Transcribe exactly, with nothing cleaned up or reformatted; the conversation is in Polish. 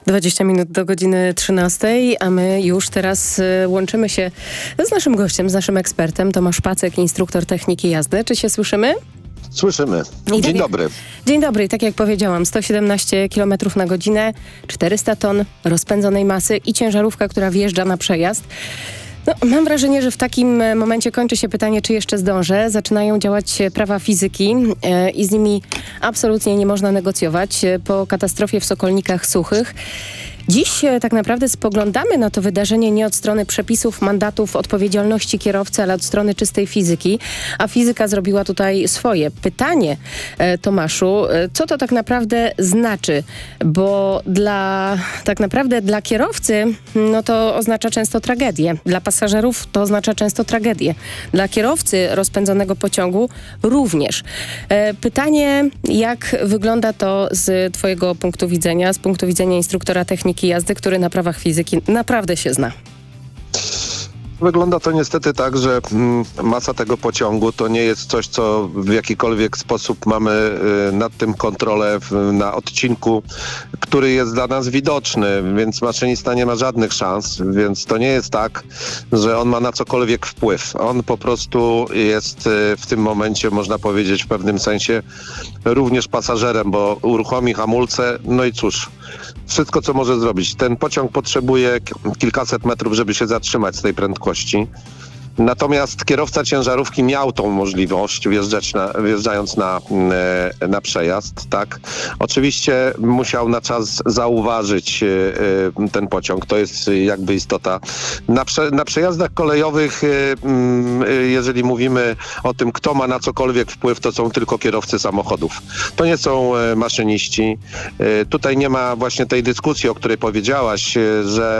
dwadzieścia minut do godziny trzynastej, a my już teraz y, łączymy się z naszym gościem, z naszym ekspertem. Tomasz Pacek, instruktor techniki jazdy. Czy się słyszymy? Słyszymy. I Dzień tak dobry. Jak, dzień dobry. Tak jak powiedziałam, sto siedemnaście kilometrów na godzinę, czterysta ton rozpędzonej masy i ciężarówka, która wjeżdża na przejazd. No, mam wrażenie, że w takim momencie kończy się pytanie, czy jeszcze zdążę. Zaczynają działać prawa fizyki e, i z nimi absolutnie nie można negocjować e, po katastrofie w Sokolnikach Suchych. Dziś e, tak naprawdę spoglądamy na to wydarzenie nie od strony przepisów, mandatów, odpowiedzialności kierowcy, ale od strony czystej fizyki, a fizyka zrobiła tutaj swoje. Pytanie, e, Tomaszu, e, co to tak naprawdę znaczy? Bo dla, tak naprawdę dla kierowcy no to oznacza często tragedię. Dla pasażerów to oznacza często tragedię. Dla kierowcy rozpędzonego pociągu również. E, pytanie, jak wygląda to z twojego punktu widzenia, z punktu widzenia instruktora techniki jazdy, który na prawach fizyki naprawdę się zna? Wygląda to niestety tak, że mm, masa tego pociągu to nie jest coś, co w jakikolwiek sposób mamy y, nad tym kontrolę w, na odcinku, który jest dla nas widoczny, więc maszynista nie ma żadnych szans, więc to nie jest tak, że on ma na cokolwiek wpływ. On po prostu jest y, w tym momencie, można powiedzieć w pewnym sensie, również pasażerem, bo uruchomi hamulce, no i cóż, wszystko co może zrobić. Ten pociąg potrzebuje kilkaset metrów, żeby się zatrzymać z tej prędkości. Natomiast kierowca ciężarówki miał tą możliwość wjeżdżać na, wjeżdżając na, na przejazd, tak. Oczywiście musiał na czas zauważyć ten pociąg, to jest jakby istota. Na, prze, na przejazdach kolejowych, jeżeli mówimy o tym, kto ma na cokolwiek wpływ, to są tylko kierowcy samochodów. To nie są maszyniści. Tutaj nie ma właśnie tej dyskusji, o której powiedziałaś, że